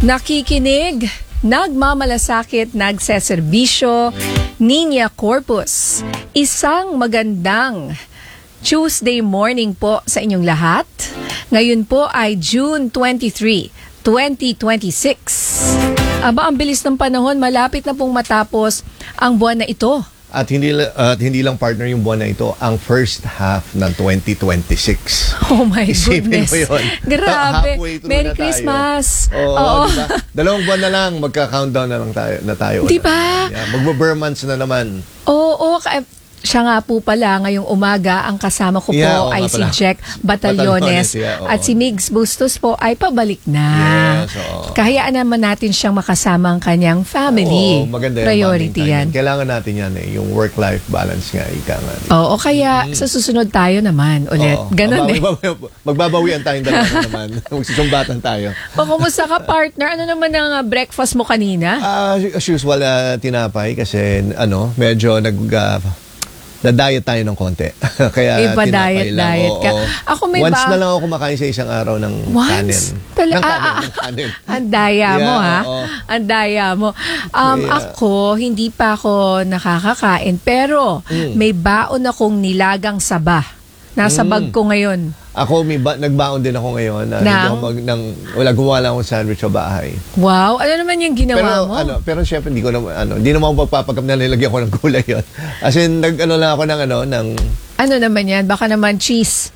Nakikinig, nagmamalasakit, nagseserbisyo, Niña Corpus. Isang magandang Tuesday morning po sa inyong lahat. Ngayon po ay June 23, 2026. Aba, ang bilis ng panahon, malapit na pong matapos ang buwan na ito. At hindi lang partner yung buwan na ito, ang first half ng 2026. Oh my Isipin goodness. mo yun. Grabe. Halfway through Merry na tayo. Christmas. Oo. Diba? 2 buwan na lang, magka-countdown na tayo. Diba? Yeah, magbo-bare months na naman. Oo, siya nga po pala ngayong umaga, ang kasama ko po ay si Jack Batallones at si Migs Bustos po ay pabalik na. Yes, Kahayaan naman natin siyang makasama ang kanyang family. Oo, maganda Priority yan. Kailangan natin yan yung work-life balance nga, ika nga. Oo, kaya sa susunod tayo naman ulit. Ganon Magbabawian tayong dalawa naman. Magsusumbatan tayo. O, kumusta ka, partner? Ano naman ang breakfast mo kanina? As usual, tinapay kasi medyo na-diet tayo ng konti. Kaya Iba tinapay lang. diet ka. Ako may Once na lang ako kumakain sa isang araw ng kanin. Kanin. Ang daya mo, ha? Ang daya mo. Ako, hindi pa ako nakakakain. Pero may baon akong nilagang saba. Nasa bag ko ngayon. Ako, nagbaon din ako ngayon. Gumawa lang akong sandwich sa bahay. Wow, ano naman yung ginawa mo? Pero syempre, hindi naman ako magpapagkap na nilagyan ko ng gulay yun. As in, lang ako ng Ano naman yan? Baka naman cheese.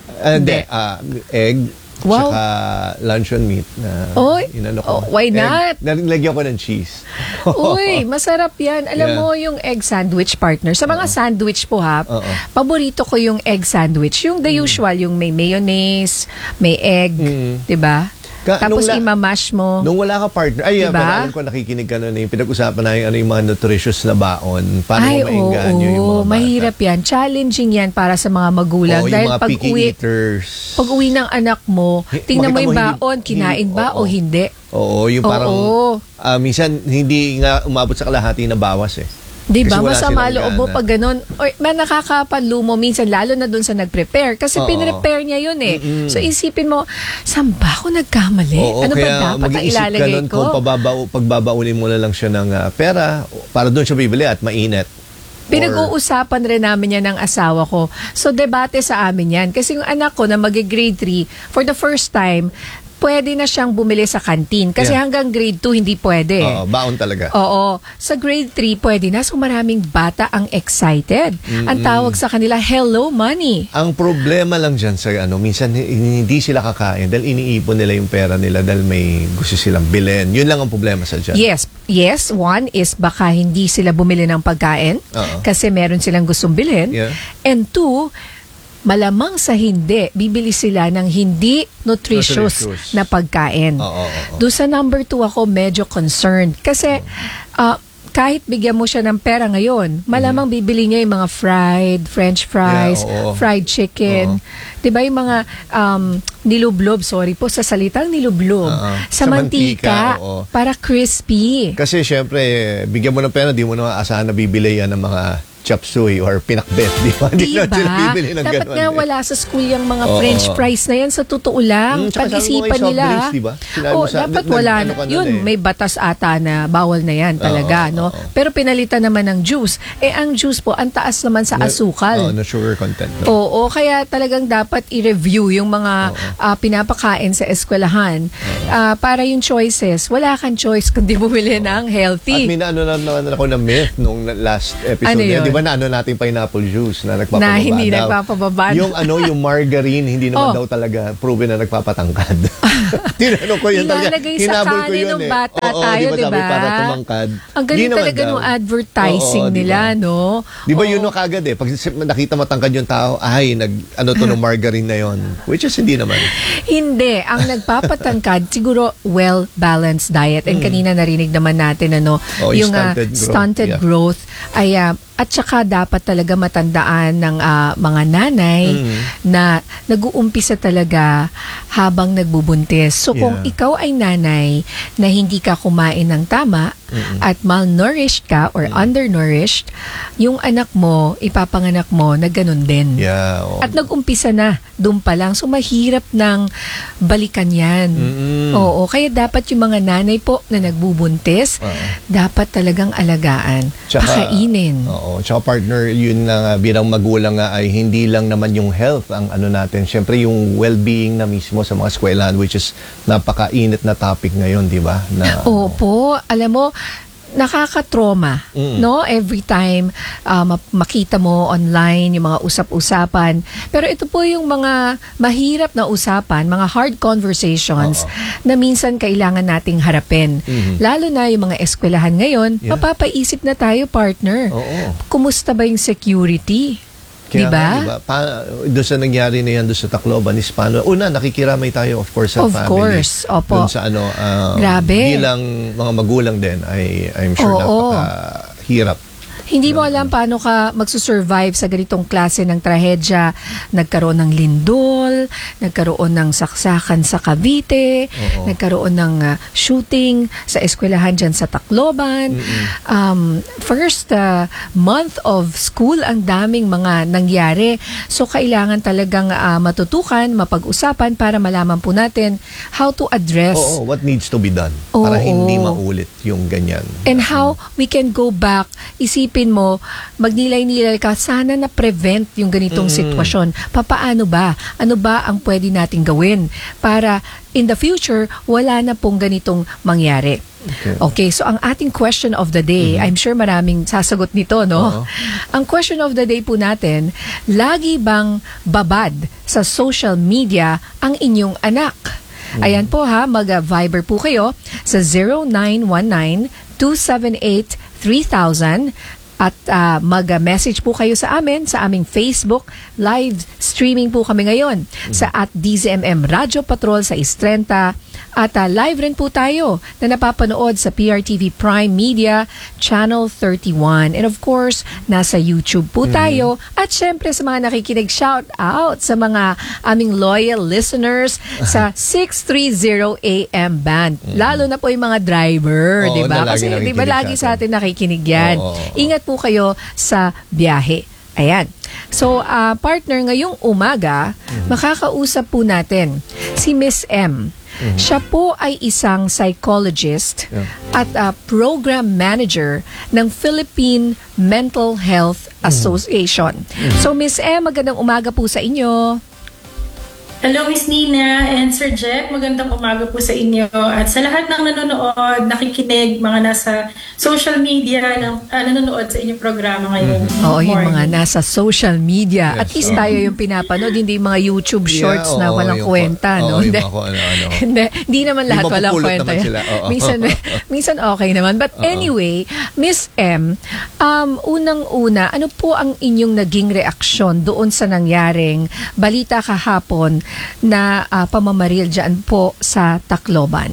Egg. Wow. Tsaka luncheon meat na why not? Nilagyan ko ng cheese. Uy, masarap yan. Alam mo yung egg sandwich, partner. Sa mga sandwich po paborito ko yung egg sandwich. Yung the usual, yung may mayonnaise, may egg, diba? Tapos imamash mo. Nung wala ka partner, diba? Pero alam ko nakikinig ka nun pinag-usapan na yung mga nutritious na baon. Paano mo mainganyo yung mga bata? Mahirap yan. Challenging yan para sa mga magulang. Dahil yung mga picky eaters. Pag uwi ng anak mo, tingnan mo yung baon, kinain ba o hindi? Oo, yung parang, minsan hindi nga umabot sa kalahati na bawas Diba? Masama loob mo pag ganun. Or nakakapanlumo minsan, lalo na dun sa nag-prepare. Kasi pinrepare niya yun So isipin mo, saan ba ako nagkamali? Ano ba dapat ang ilalagay ko? Kung pagbabaunin mo na lang siya ng pera, para dun siya bibili at mainit. Pinag-uusapan rin namin yan ng asawa ko. So, debate sa amin yan. Kasi yung anak ko na mag-grade 3, for the first time, pwede na siyang bumili sa kantin. Kasi hanggang grade 2, hindi pwede. Baon talaga. Oo. Sa grade 3, pwede na. So maraming bata ang excited. Ang tawag sa kanila, hello money. Ang problema lang dyan sa minsan hindi sila kakain dahil iniipon nila yung pera nila dahil may gusto silang bilhin. Yun lang ang problema sa dyan. Yes. One is baka hindi sila bumili ng pagkain kasi meron silang gustong bilhin. And two, malamang sa hindi, bibili sila ng hindi nutritious na pagkain. Doon sa number 2 ako medyo concerned. Kasi kahit bigyan mo siya ng pera ngayon, malamang bibili niya yung mga french fries, fried chicken. Diba yung mga nilublob, sorry po sa salitang nilublob, sa mantika para crispy. Kasi syempre, bigyan mo ng pera, di mo na asahan na bibili yan ng mga chop suey or pinakbet, di ba? Diba? Dapat nga wala sa school yung mga french fries na yan, sa totoo lang. Pag-isipan nila. Diba? Dapat wala na. Yun, may batas ata na bawal na yan talaga. Pero pinalitan naman ng juice. Ang juice po, ang taas naman sa asukal. Na sugar content. Oo, kaya talagang dapat i-review yung mga pinapakain sa eskwelahan. Para yung choices, wala kang choice kundi bumili ng healthy. At may naman ako na myth nung last episode. Di ba natin pineapple juice na nagpapababa na hindi nagpapababa. Yung margarine, hindi naman daw talaga proven na nagpapatangkad. Tinanong ko yun talaga. Ilalagay sa kanin ng bata tayo, di ba? Para tumangkad. Ang galing talaga ng advertising nila, no? Di ba yun kagad Pag nakita matangkad yung tao, ng margarine na yun. Which is hindi naman. Hindi. Ang nagpapatangkad, siguro well-balanced diet. And kanina narinig naman natin, yung stunted growth ay At saka dapat talaga matandaan ng mga nanay na nag-uumpisa talaga habang nagbubuntis. So kung ikaw ay nanay na hindi ka kumain ng tama at malnourished ka or undernourished, yung anak mo, ipapanganak mo na ganun din. At nag-umpisa na doon pa lang. So mahirap ng balikan yan. Oo, kaya dapat yung mga nanay po na nagbubuntis, dapat talagang alagaan. Pakainin. Oo, tsaka partner, yun na bilang magulang nga ay hindi lang naman yung health ang ano natin. Siyempre yung well-being na mismo sa mga eskwelahan, which is napakainit na topic ngayon, di ba? Opo, alam mo, nakaka-trauma, no? Every time makita mo online yung mga usap-usapan. Pero ito po yung mga mahirap na usapan, mga hard conversations na minsan kailangan nating harapin. Lalo na yung mga eskwelahan ngayon, mapapaisip na tayo, partner. Kumusta ba yung security? Diba? Doon sa nangyari na yan doon sa Tacloban is paano? Una, nakikiramay tayo of course sa family. Of course, opo. Doon sa Grabe. Bilang mga magulang din, I'm sure napakahirap. Hindi mo alam paano ka magsusurvive sa ganitong klase ng trahedya. Nagkaroon ng lindol, nagkaroon ng saksakan sa Cavite, nagkaroon ng shooting sa eskwelahan dyan sa Tacloban. First month of school, ang daming mga nangyari. So kailangan talagang matutukan, mapag-usapan para malaman po natin how to address. What needs to be done para hindi maulit yung ganyan. And how we can go back, isipin mo, magnilay-nilay ka, sana na-prevent yung ganitong sitwasyon. Papaano ba? Ano ba ang pwede nating gawin para in the future, wala na pong ganitong mangyari? Okay, so ang ating question of the day, I'm sure maraming sasagot nito, no? Ang question of the day po natin, lagi bang babad sa social media ang inyong anak? Ayan po ha, mag-Viber po kayo sa 0919-278-3000 at mag-message po kayo sa amin sa aming Facebook. Live streaming po kami ngayon sa @DZMM Radio Patrol sa Istrenta. At live rin po tayo na napapanood sa PRTV Prime Media Channel 31. And of course, nasa YouTube po tayo. At syempre sa mga nakikinig, shout out sa mga aming loyal listeners sa 630 AM band. Lalo na po yung mga driver, di ba? Kasi di ba lagi sa atin nakikinig yan. Ingat po kayo sa biyahe. Ayan. So, partner, ngayong umaga, makakausap po natin si Miss M. Siya po ay isang psychologist at program manager ng Philippine Mental Health Association. So, Miss M, magandang umaga po sa inyo. Hello, Miss Nina and Sir Jack. Magandang umaga po sa inyo. At sa lahat ng nanonood, nakikinig, mga nasa social media, nanonood sa inyong programa ngayon. Oo, yung mga nasa social media. At least tayo yung pinapanood, hindi yung mga YouTube shorts na walang kwenta. No? Hindi naman lahat walang kwenta. Minsan okay naman. But anyway, Miss M, unang-una, ano po ang inyong naging reaksyon doon sa nangyaring balita kahapon na pamamaril dyan po sa Tacloban?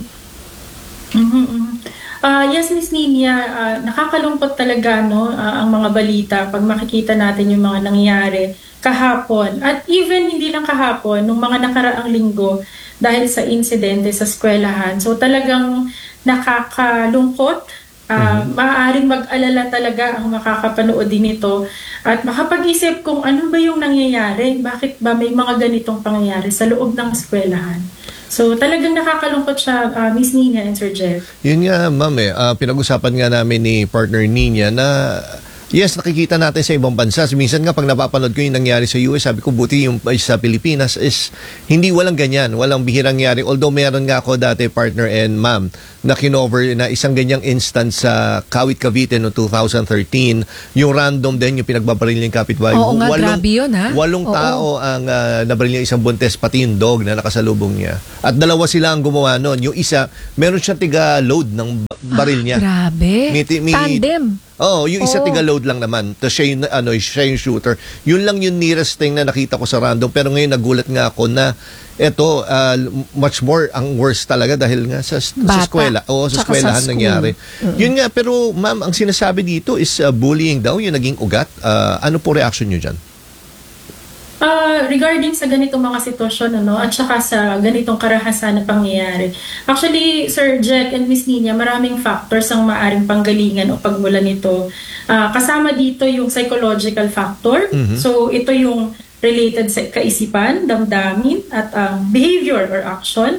Yes, Miss Nina, nakakalungkot talaga ang mga balita pag makikita natin yung mga nangyari kahapon. At even hindi lang kahapon, nung mga nakaraang linggo dahil sa insidente sa eskwelahan. So talagang nakakalungkot. Maaaring mag-alala talaga ang makakapanood din ito at makapag-isip kung ano ba yung nangyayari, bakit ba may mga ganitong pangyayari sa loob ng eskwelahan. So talagang nakakalungkot siya, Miss Nina and Sir Jeff. Yun nga, ma'am, pinag-usapan nga namin ni partner Nina na yes, nakikita natin sa ibang bansa. Minsan nga pag napapanood ko yung nangyari sa US, sabi ko buti yung sa Pilipinas is hindi walang ganyan, walang bihirang nangyari. Although meron nga ako dati, partner and ma'am, na kinover na isang ganyang instance sa Kawit, Cavite noong 2013. Yung random din, yung pinagbabaril niya yung kapitbahay. Oo nga, grabe yun ha. 8 tao ang nabaril niya isang buntes, pati yung dog na nakasalubong niya. At 2 sila ang gumawa noon. Yung isa, meron siya tiga-load ng baril niya. Grabe. Tandem. Yung isa tiga-load nag-upload lang naman. Tapos siya yung shooter. Yun lang yung nearest thing na nakita ko sa random. Pero ngayon nagulat nga ako na ito, much more ang worst talaga dahil nga sa eskwela. Oo, sa eskwelahan nangyari. Yun nga, pero ma'am, ang sinasabi dito is bullying daw, yung naging ugat. Ano po reaction nyo dyan? Regarding sa ganitong mga sitwasyon at saka sa ganitong karahasan na pangyayari. Actually, Sir Jack and Miss Nina, maraming factors ang maaring panggalingan o pagmula nito. Kasama dito yung psychological factor. So, ito yung related sa kaisipan, damdamin, at behavior or action.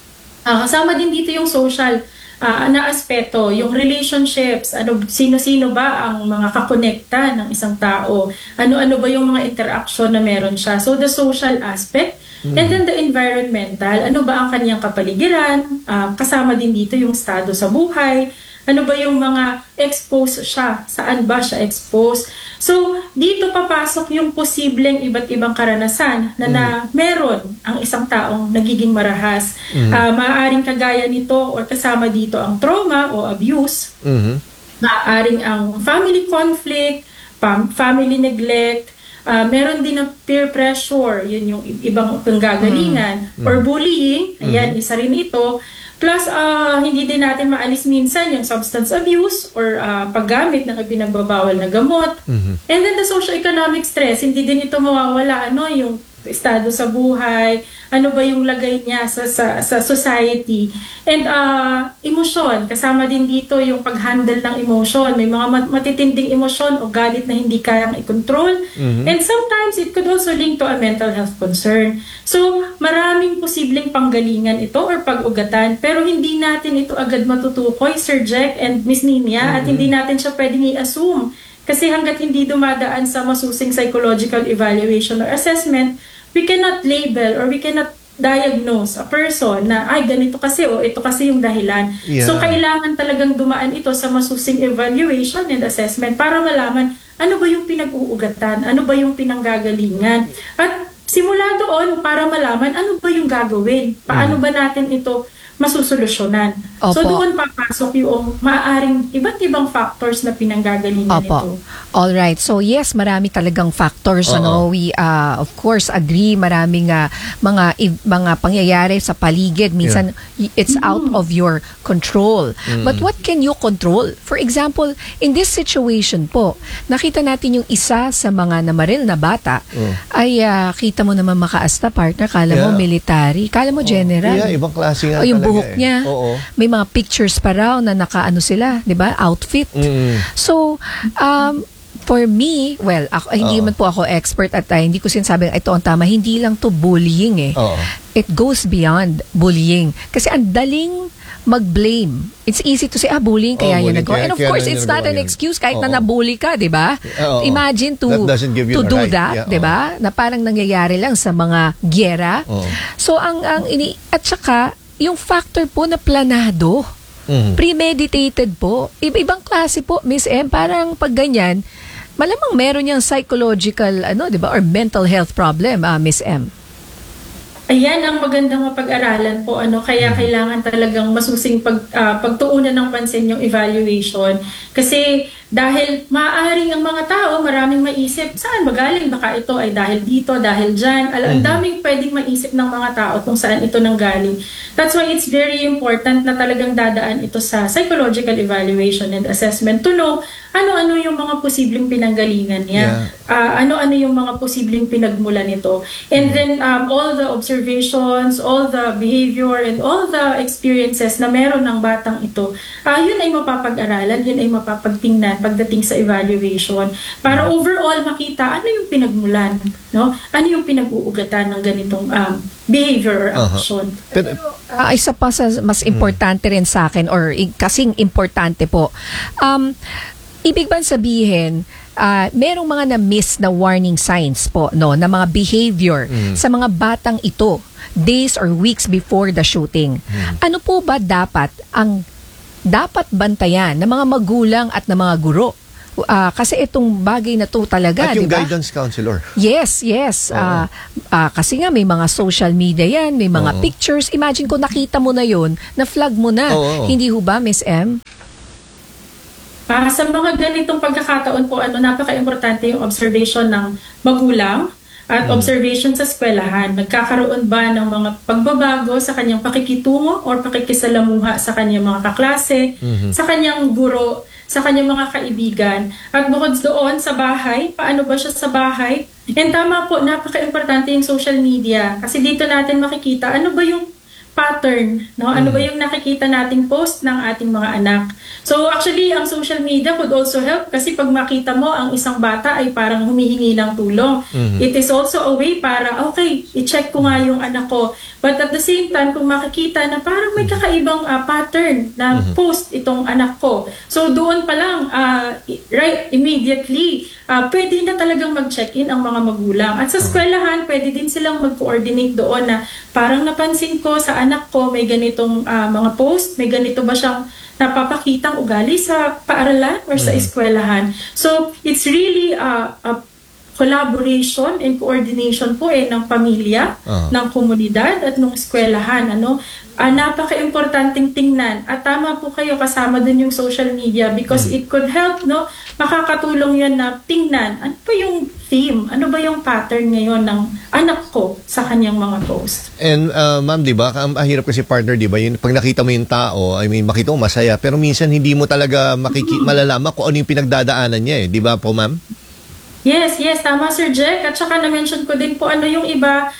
Kasama din dito yung social na aspeto, yung relationships, sino-sino ba ang mga kakonekta ng isang tao, ano-ano ba yung mga interaction na meron siya. So the social aspect, and then the environmental, ano ba ang kanyang kapaligiran, kasama din dito yung estado sa buhay, ano ba yung mga exposed siya, saan ba siya exposed. So, dito papasok yung posibleng iba't ibang karanasan na meron ang isang taong nagiging marahas. Maaaring kagaya nito or kasama dito ang trauma o abuse. Maaaring ang family conflict, family neglect, meron din ng peer pressure, yun yung ibang panggagalingan, or bullying, ayan, isa rin ito. Plus, hindi din natin maalis minsan yung substance abuse or paggamit ng pinagbabawal na gamot. And then the socio-economic stress, hindi din ito mawawala. Yung estado sa buhay, ano ba yung lagay niya sa society. And emosyon, kasama din dito yung pag-handle ng emotion. May mga matitinding emosyon o galit na hindi kayang i-control. And sometimes it could also link to a mental health concern. So, maraming posibleng panggalingan ito or pag-ugatan, pero hindi natin ito agad matutukoy, Sir Jack and Miss Nina, at hindi natin siya pwedeng i-assume. Kasi hanggat hindi dumadaan sa masusing psychological evaluation or assessment, we cannot label or we cannot diagnose a person na ganito kasi o ito kasi yung dahilan. So kailangan talagang dumaan ito sa masusing evaluation and assessment para malaman ano ba yung pinag-uugatan, ano ba yung pinanggagalingan. At simula doon para malaman ano ba yung gagawin, paano ba natin ito masusolusyonan. So doon papasok yung maaaring iba't ibang factors na pinanggagalingan nito. All right. So yes, marami talagang factors. We of course agree, maraming mga pangyayari sa paligid. Minsan it's out of your control. But what can you control? For example, in this situation po, nakita natin yung isa sa mga namaril na bata ay kita mo naman makaasta partner, kala mo military, kala mo general. Ibang klase nga yung buhok niya. May mga pictures pa raw na nakaano sila, 'di ba? Outfit. So, for me, well, hindi man po ako expert at hindi ko sinasabing ito ang tama. Hindi lang to bullying eh. It goes beyond bullying. Kasi ang daling mag-blame. It's easy to say, bullying, kaya yan nagawa. And of course, it's not an excuse kahit na nabully ka, di ba? Imagine to do that, di ba? Na parang nangyayari lang sa mga gyera. So, at saka, yung factor po na planado, premeditated po, ibang klase po, Miss M, parang pag ganyan, malamang meron niyang psychological, di ba, or mental health problem, Miss M. Ayan ang magandang mapag-aralan po, kaya kailangan talagang masusing pagtuunan ng pansin yung evaluation. Kasi dahil maaaring ang mga tao, maraming maisip, saan ba galing? Baka ito ay dahil dito, dahil dyan. Ang daming pwedeng maisip ng mga tao kung saan ito nanggaling. That's why it's very important na talagang dadaan ito sa psychological evaluation and assessment to know ano-ano yung mga posibleng pinanggalingan niya. Ano-ano yung mga posibleng pinagmulan nito. And then all the observations, all the behavior, and all the experiences na meron ng batang ito, yun ay mapapag-aralan, yun ay mapapagtingnan pagdating sa evaluation para overall makita ano yung pinagmulan, no? Ano yung pinag-uugatan ng ganitong behavior or action. Pero isa pa sa mas importante rin sa akin or kasing importante po, ibig bang sabihin, merong mga na-miss na warning signs po, no, na mga behavior sa mga batang ito days or weeks before the shooting. Ano po ba dapat bantayan ng mga magulang at ng mga guro? Kasi itong bagay na to talaga, at yung diba? Guidance counselor. Yes. Kasi nga may mga social media yan, may mga pictures. Imagine kung nakita mo na yun, na-flag mo na. Hindi ho ba, Miss M? Sa mga ganitong pagkakataon po, napaka-importante yung observation ng magulang at observation sa eskwelahan. Nagkakaroon ba ng mga pagbabago sa kanyang pakikitungo or pakikisalamuha sa kanyang mga kaklase, sa kanyang guro, sa kanyang mga kaibigan. At bukod doon sa bahay, paano ba siya sa bahay? And tama po, napaka-importante yung social media. Kasi dito natin makikita ano ba yung pattern, no? Ano ba yung nakikita nating post ng ating mga anak. So actually, ang social media could also help kasi pag makita mo ang isang bata ay parang humihingi ng tulong. It is also a way para, okay, i-check ko nga yung anak ko. But at the same time, kung makikita na parang may kakaibang pattern na post itong anak ko. So doon pa lang, right, immediately, pwede na talagang mag-check-in ang mga magulang. At sa eskwelahan, pwede din silang mag-coordinate doon na parang napansin ko sa anak ko may ganitong mga post, may ganito ba siyang napapakitang ugali sa paaralan or sa eskwelahan. So it's really a collaboration and coordination po ng pamilya, ng komunidad at ng eskwelahan. Napaka-importanting tingnan. At tama po kayo, kasama din yung social media because it could help, no? Makakatulong yan na tingnan. Ano ba yung theme? Ano ba yung pattern ngayon ng anak ko sa kanyang mga post? And ma'am, di ba, ang hirap kasi partner, di ba, pag nakita mo yung tao, makita mo masaya, pero minsan hindi mo talaga malalaman kung ano yung pinagdadaanan niya di ba po ma'am? Yes, tama Sir Jack. At saka na-mention ko din po yung iba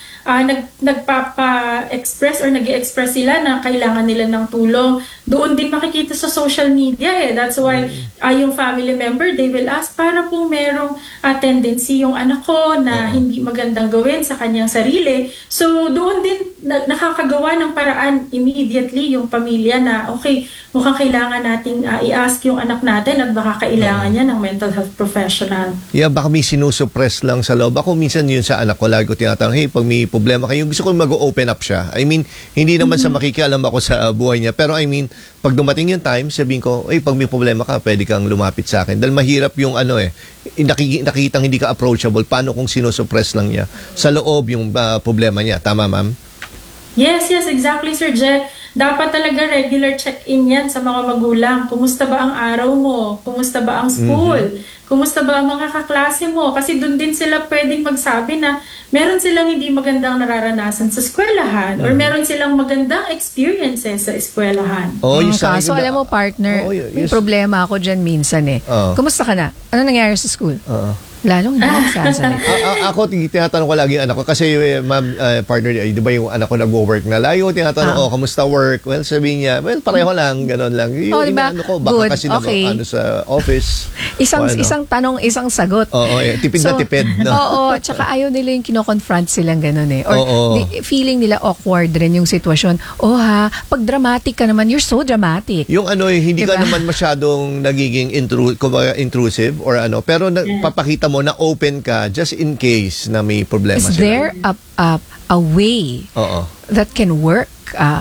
nagpapa-express or nag-i-express sila na kailangan nila ng tulong. Doon din makikita sa social media That's why yung family member, they will ask para kung merong tendency yung anak ko na hindi magandang gawin sa kanyang sarili. So doon din nakakagawa ng paraan immediately yung pamilya na okay, mukhang kailangan nating i-ask yung anak natin at baka kailangan niya ng mental health professional. Yeah, baka may sinusuppress lang sa loob. Ako minsan yun sa anak ko, lagi ko tinatanong, hey, pag may problema kayo, gusto ko mag-open up siya. Hindi naman sa makikialam ako sa buhay niya, pero pag dumating yung time, sabihin ko, pag may problema ka, pwede kang lumapit sa akin. Dahil mahirap yung nakikitang hindi ka approachable. Paano kung sinusuppress lang niya sa loob yung problema niya? Tama, ma'am? Yes, exactly, Sir Jack. Dapat talaga regular check-in yan sa mga magulang. Kumusta ba ang araw mo? Kumusta ba ang school? Kumusta ba ang mga kaklase mo? Kasi doon din sila pwedeng magsabi na meron silang hindi magandang nararanasan sa eskwelahan or meron silang magandang experiences sa eskwelahan. Kaso alam mo, partner, may problema ako dyan minsan Kumusta ka na? Ano nangyari sa school? Lalong hindi nagsasalita. Ako, tinatanong ko lagi yung anak ko kasi ma'am, partner, di ba yung anak ko nag-work na layo, tinatanong, kamusta work? Well, sabihin niya, pareho lang, ganon lang. Yung diba? ko, baka Good. kasi Okay. sa office. Isang tanong, isang sagot. Tipid na tipid. No? Tsaka ayaw nila yung kino-confront silang ganon Or feeling nila awkward rin yung sitwasyon. Pag dramatic ka naman, you're so dramatic. Yung hindi ka naman masyadong nagiging intrusive or pero papakita mo na open ka just in case na may problema Is sila. there a way that can work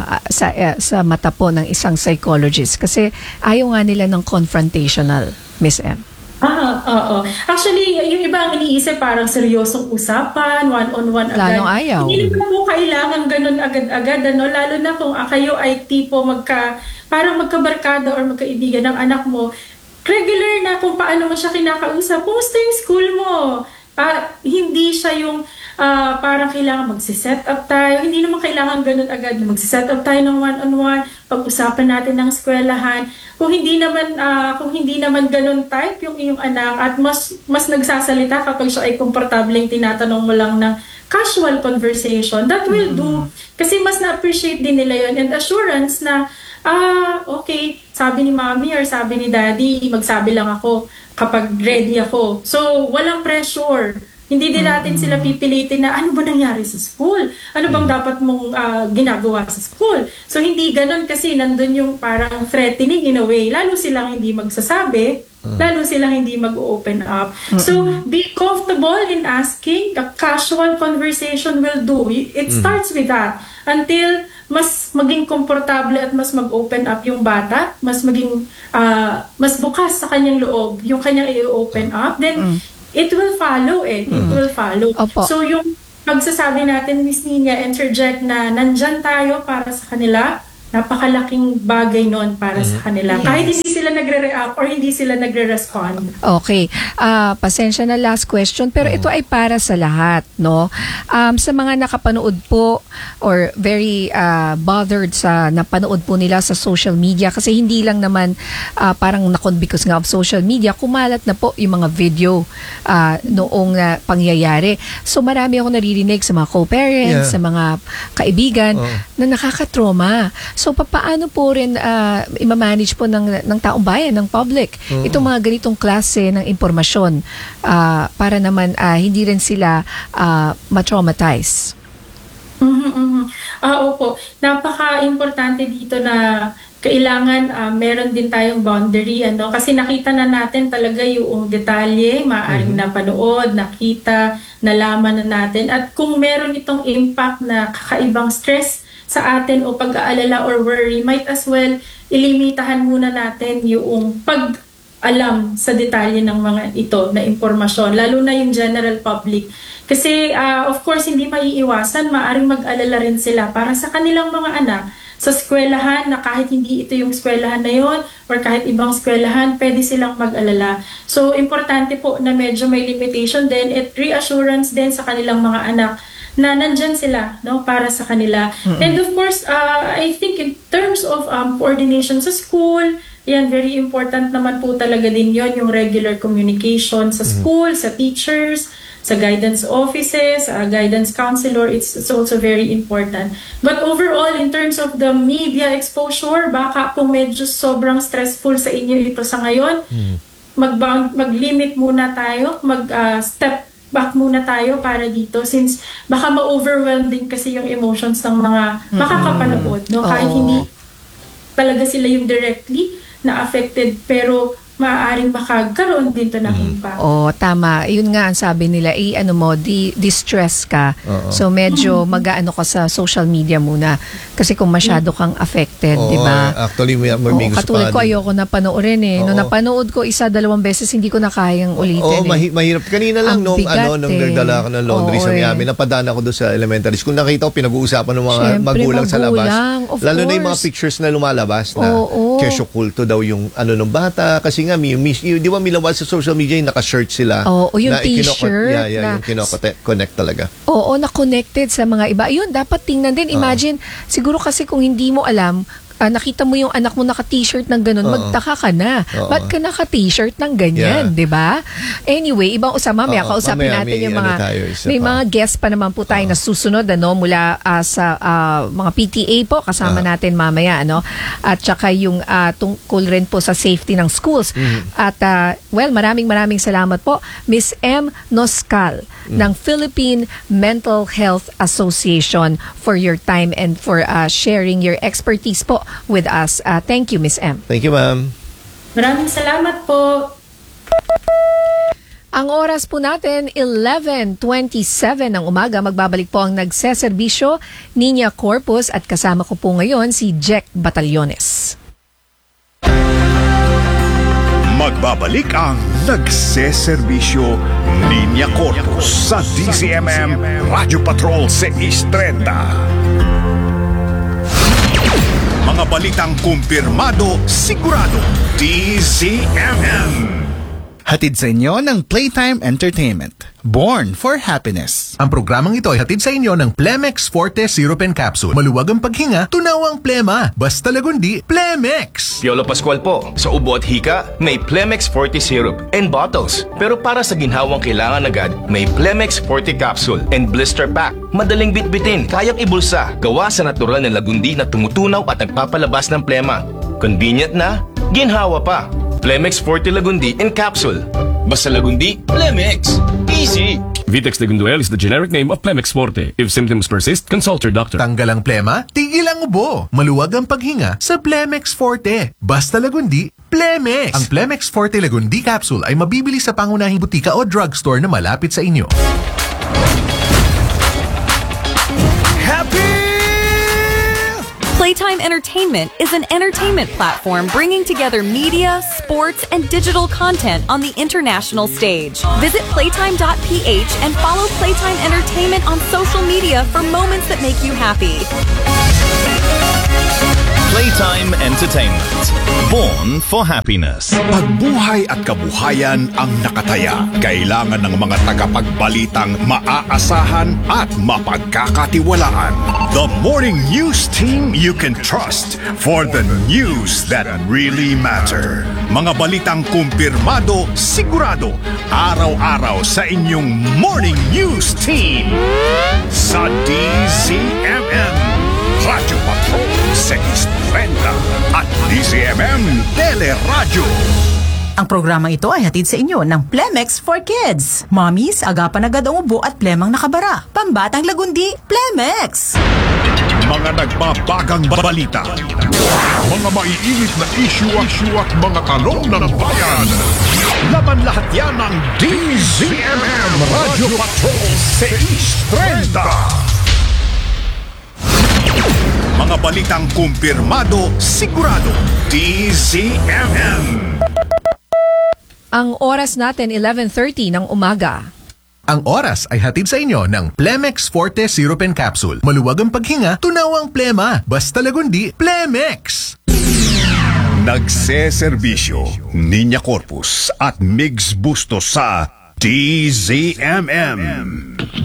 sa mata po ng isang psychologist? Kasi ayaw nga nila ng confrontational, Miss M. Actually, yung iba ang iniisip parang seryosong usapan, one-on-one agad. Lalong ayaw. Hindi naman po kailangan ganun agad-agad, lalo na kung kayo ay tipo parang magkabarkada or magkaibigan ng anak mo. Regular na kung paano mo siya kinakausap. Kumusta yung school mo? Hindi siya yung parang kailangan magsiset up tayo. Hindi naman kailangan ganun agad na magsiset up tayo ng one-on-one. Pag-usapan natin ng eskwelahan. Kung hindi naman ganun type yung iyong anak at mas nagsasalita kapag siya ay komportableng tinatanong mo lang ng casual conversation, that will do. Kasi mas na-appreciate din nila yun and assurance na okay, sabi ni mommy or sabi ni daddy, magsabi lang ako kapag ready ako. So, walang pressure. Hindi din natin sila pipilitin na ano ba nangyari sa school? Ano bang dapat mong ginagawa sa school? So, hindi ganun kasi nandun yung parang threatening in a way. Lalo silang hindi magsasabi, lalo silang hindi mag-open up. So, be comfortable in asking. A casual conversation will do. It starts with that. Until mas maging komportable at mas mag-open up yung bata, mas maging mas bukas sa kanyang loob, yung kanyang i-open up, then it will follow It will follow. Opo. So yung pagsasabi natin, Miss Nina and Sir Jack, na nandyan tayo para sa kanila, napakalaking bagay noon para sa kanila. Kahit hindi sila nagre-react or hindi sila nagre-respond. Okay. Pasensya na, last question, pero ito ay para sa lahat, no? Sa mga nakapanood po or very bothered sa napanood po nila sa social media, kasi hindi lang naman parang because nga of social media, kumalat na po yung mga video noong pangyayari. So marami ako naririnig sa mga co-parents, sa mga kaibigan na nakakatrauma. So paano po rin i-manage po ng taong bayan, ng public, itong mga ganitong klase ng impormasyon para naman hindi rin sila ma-traumatize? Opo. Napaka-importante dito na kailangan meron din tayong boundary, kasi nakita na natin talaga yung detalye, maaaring napanood, nakita, nalaman na natin, at kung meron itong impact na kakaibang stress sa atin o pag-aalala or worry, might as well ilimitahan muna natin yung pag-alam sa detalye ng mga ito na impormasyon, lalo na yung general public. Kasi of course hindi maiiwasan, maaaring mag-alala rin sila para sa kanilang mga anak sa eskwelahan, na kahit hindi ito yung eskwelahan na yon or kahit ibang eskwelahan, pwede silang mag-alala. So importante po na medyo may limitation din at reassurance din sa kanilang mga anak na nandyan sila, no, para sa kanila. And of course, I think in terms of coordination sa school, yan, very important naman po talaga din yon, yung regular communication sa school, sa teachers, sa guidance offices, guidance counselor, it's also very important. But overall, in terms of the media exposure, baka kung medyo sobrang stressful sa inyo ito sa ngayon, mag-limit muna tayo, step back muna tayo para dito, since baka ma-overwhelm din kasi yung emotions ng mga makakapanood, no? Kahit hindi talaga sila yung directly na affected, pero maaaring makagkaroon dito ng impact. Tama. Yun nga ang sabi nila, distress ka. So medyo mag-aano ka sa social media muna. Kasi kung masyado kang affected, di ba? Actually, may gusto katulad ko, ayoko na panoorin eh. Nung napanood ko 1-2 beses, hindi ko na kayang ulitin. Mahirap. Kanina lang nung nagdala ako ng laundry sa Miami, napadaan ako doon sa elementary school. Nakita ko, pinag-uusapan ng mga magulang sa labas. Lalo na yung mga pictures na lumalabas na kesyo kulto daw yung ng bata. Kasi nga, di ba milawal sa social media yung naka-shirt sila? Yung t-shirt. Yung kinoconnect talaga. Na-connected sa mga iba. Ayun, dapat tingnan din. Imagine, siguro kasi kung hindi mo alam, nakita mo yung anak mo naka-t-shirt ng ganun, magtaka ka na. Ba't ka naka-t-shirt ng ganyan, di ba? Anyway, ibang mamaya kausapin natin yung mga, may mga guests pa naman po tayo na susunod, mula sa mga PTA po, kasama natin mamaya, at saka yung tungkol rin po sa safety ng schools. At, maraming salamat po, Miss M. Noscal, ng Philippine Mental Health Association, for your time and for sharing your expertise po with us. Thank you, Miss M. Thank you, ma'am. Maraming salamat po. Ang oras po natin, 11:27 ng umaga. Magbabalik po ang nagseserbisyo, Niña Corpus, at kasama ko po ngayon si Jack Batallones. Magbabalik ang nagseserbisyo, Niña Corpus, sa DZMM Radio Patrol 630. Mga balitang kumpirmado, sigurado, DZMM. Hatid sa inyo ng Playtime Entertainment. Born for Happiness. Ang programang ito ay hatid sa inyo ng Plemex Forte Syrup and Capsule. Maluwag ang paghinga, tunawang plema. Basta lagundi, Plemex! Piolo Pascual po. Sa ubo at hika, may Plemex Forte Syrup and bottles. Pero para sa ginhawang kailangan agad, may Plemex Forte Capsule and blister pack. Madaling bitbitin, kayang ibulsa. Gawa sa natural na lagundi na tumutunaw at nagpapalabas ng plema. Convenient na, ginhawa pa. Plemex Forte Lagundi in Capsule. Basta lagundi, Plemex. Easy. Vitex Lagunduel is the generic name of Plemex Forte. If symptoms persist, consult your doctor. Tanggal ang plema, tigil ang ubo. Maluwag ang paghinga sa Plemex Forte. Basta lagundi, Plemex. Ang Plemex Forte Lagundi Capsule ay mabibili sa pangunahing butika o drugstore na malapit sa inyo. Playtime Entertainment is an entertainment platform bringing together media, sports, and digital content on the international stage. Visit playtime.ph and follow Playtime Entertainment on social media for moments that make you happy. Playtime Entertainment. Born for happiness. Pagbuhay at kabuhayan ang nakataya. Kailangan ng mga tagapagbalitang maaasahan at mapagkakatiwalaan. The morning news team you can trust for the news that really matter. Mga balitang kumpirmado, sigurado, araw-araw sa inyong morning news team. Sa DZMM, Radyo Patrol 630 at DZMM Teleradyo. Ang programang ito ay hatid sa inyo ng Plemex for Kids. Mommies, agapan agad ang ubo at plemang nakabara. Pambatang lagundi, Plemex! Mga nagbabagang balita. Mga maiinit na issue at mga tanong ng bayan. Laban lahat yan ng DZMM Radio Patrol 630. Mga balitang kumpirmado, sigurado, DZMM. Ang oras natin, 11:30 ng umaga. Ang oras ay hatid sa inyo ng Plemex Forte Syrup and Capsule. Maluwag ang paghinga, tunawang plema. Basta lagundi, Plemex! Nagseserbisyo, Niña Corpus at Migs Bustos sa DZMM.